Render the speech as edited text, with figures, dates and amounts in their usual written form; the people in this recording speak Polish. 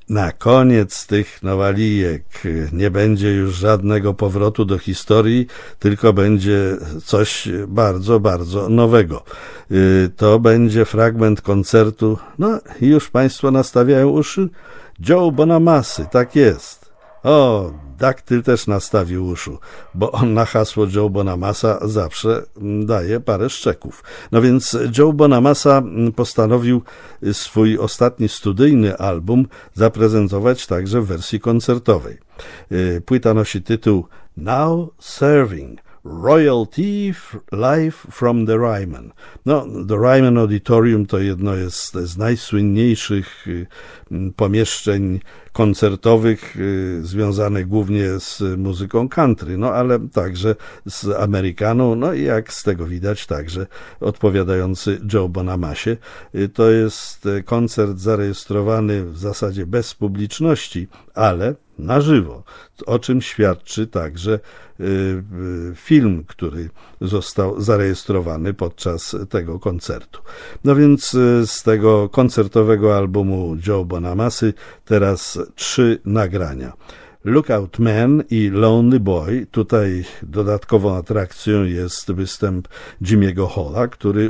Na koniec tych nowalijek nie będzie już żadnego powrotu do historii, tylko będzie coś bardzo, bardzo nowego. To będzie fragment koncertu, no i już Państwo nastawiają uszy. Joe Bonamassy, tak jest. O, Daktyl też nastawił uszu, bo on na hasło Joe Bonamassa zawsze daje parę szczeków. No więc Joe Bonamassa postanowił swój ostatni studyjny album zaprezentować także w wersji koncertowej. Płyta nosi tytuł Now Serving Royalty Live from the Ryman. No, The Ryman Auditorium to jedno jest z najsłynniejszych pomieszczeń koncertowych związanych głównie z muzyką country, no ale także z Amerykaną, no i jak z tego widać także odpowiadający Joe Bonamassie. To jest koncert zarejestrowany w zasadzie bez publiczności, ale na żywo, o czym świadczy także film, który został zarejestrowany podczas tego koncertu. No więc z tego koncertowego albumu Joe Bonamassy teraz 3 nagrania. Lookout Man i Lonely Boy. Tutaj dodatkową atrakcją jest występ Jimmy'ego Halla, który